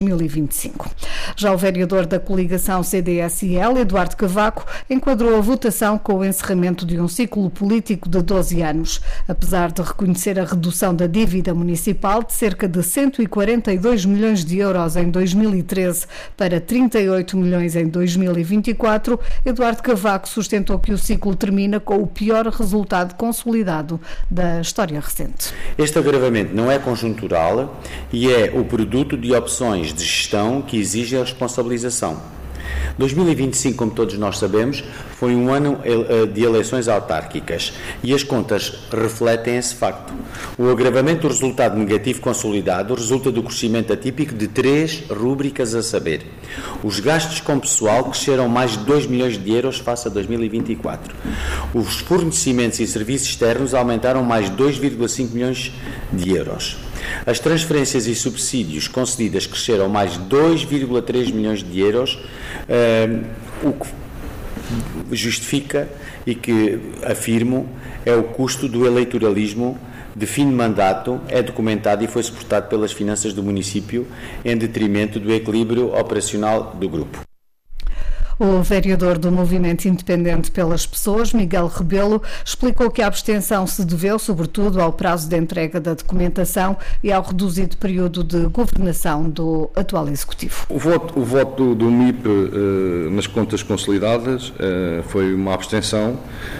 2025. Já o vereador da coligação CDS-IL, Eduardo Cavaco, enquadrou a votação com o encerramento de um ciclo político de 12 anos. Apesar de reconhecer a redução da dívida municipal de cerca de 142 milhões de euros em 2013 para 38 milhões em 2024, Eduardo Cavaco sustentou que o ciclo termina com o pior resultado consolidado da história recente. Este agravamento não é conjuntural e é o produto de opções de gestão que exigem a responsabilização. 2025, como todos nós sabemos, foi um ano de eleições autárquicas e as contas refletem esse facto. O agravamento do resultado negativo consolidado resulta do crescimento atípico de 3 rúbricas a saber. Os gastos com pessoal cresceram mais de 2 milhões de euros face a 2024. Os fornecimentos e serviços externos aumentaram mais de 2,5 milhões de euros. As transferências e subsídios concedidas cresceram mais de 2,3 milhões de euros, o que justifica e que, afirmo, é o custo do eleitoralismo de fim de mandato, é documentado e foi suportado pelas finanças do município em detrimento do equilíbrio operacional do grupo. O vereador do Movimento Independente pelas Pessoas, Miguel Rebelo, explicou que a abstenção se deveu, sobretudo, ao prazo de entrega da documentação e ao reduzido período de governação do atual Executivo. O voto do MIP nas contas consolidadas foi uma abstenção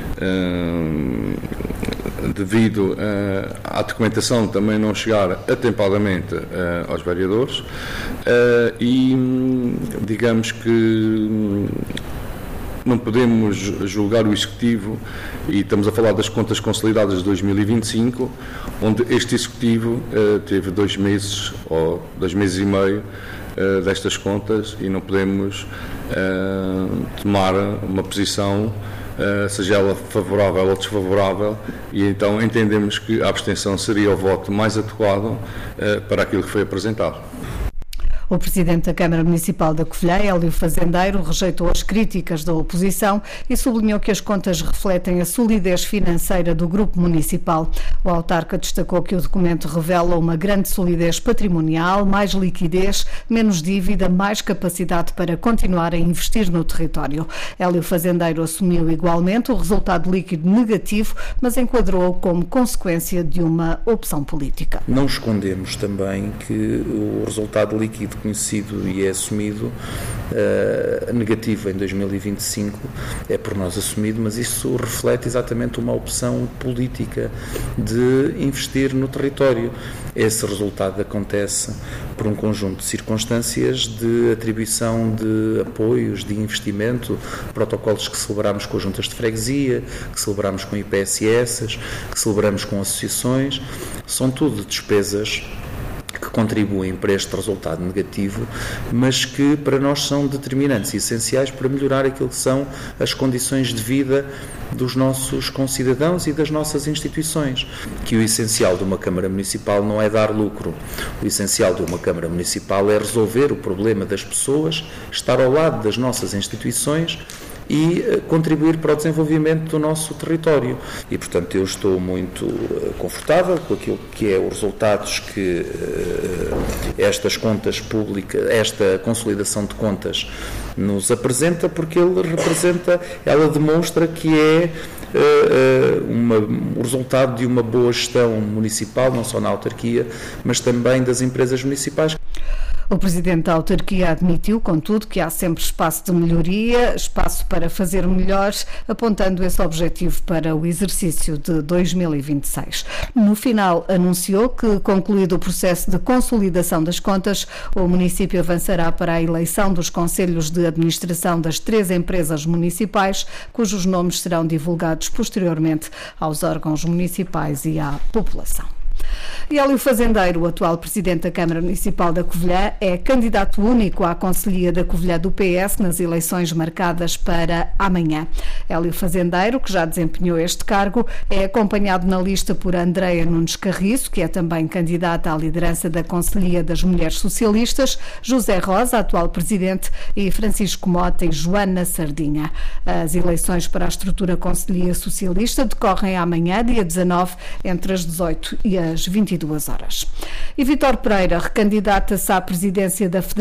devido à documentação também não chegar atempadamente aos vereadores e digamos que não podemos julgar o Executivo, e estamos a falar das contas consolidadas de 2025, onde este Executivo teve 2 meses ou 2 meses e meio destas contas, e não podemos tomar uma posição, seja ela favorável ou desfavorável, e então entendemos que a abstenção seria o voto mais adequado para aquilo que foi apresentado. O presidente da Câmara Municipal da Covilhã, Hélio Fazendeiro, rejeitou as críticas da oposição e sublinhou que as contas refletem a solidez financeira do grupo municipal. O autarca destacou que o documento revela uma grande solidez patrimonial, mais liquidez, menos dívida, mais capacidade para continuar a investir no território. Hélio Fazendeiro assumiu igualmente o resultado líquido negativo, mas enquadrou-o como consequência de uma opção política. Não escondemos também que o resultado líquido conhecido e é assumido negativo em 2025 é por nós assumido, mas isso reflete exatamente uma opção política de investir no território. Esse resultado acontece por um conjunto de circunstâncias de atribuição de apoios, de investimento, protocolos que celebramos com as juntas de freguesia, que celebramos com IPSS, que celebramos com associações, são tudo despesas que contribuem para este resultado negativo, mas que para nós são determinantes e essenciais para melhorar aquilo que são as condições de vida dos nossos concidadãos e das nossas instituições. Que o essencial de uma Câmara Municipal não é dar lucro, o essencial de uma Câmara Municipal é resolver o problema das pessoas, estar ao lado das nossas instituições e contribuir para o desenvolvimento do nosso território. E, portanto, eu estou muito confortável com aquilo que é os resultados que estas contas públicas, esta consolidação de contas nos apresenta, porque ela demonstra que é o resultado de uma boa gestão municipal, não só na autarquia, mas também das empresas municipais. O presidente da autarquia admitiu, contudo, que há sempre espaço de melhoria, espaço para fazer melhor, apontando esse objetivo para o exercício de 2026. No final, anunciou que, concluído o processo de consolidação das contas, o município avançará para a eleição dos conselhos de administração das 3 empresas municipais, cujos nomes serão divulgados posteriormente aos órgãos municipais e à população. E Hélio Fazendeiro, o atual presidente da Câmara Municipal da Covilhã, é candidato único à Conselhia da Covilhã do PS nas eleições marcadas para amanhã. Hélio Fazendeiro, que já desempenhou este cargo, é acompanhado na lista por Andreia Nunes Carriço, que é também candidata à liderança da Conselhia das Mulheres Socialistas, José Rosa, atual presidente, e Francisco Mota e Joana Sardinha. As eleições para a estrutura Conselhia Socialista decorrem amanhã, dia 19, entre as 18 e as 22 horas. E Vítor Pereira recandidata-se à presidência da Federação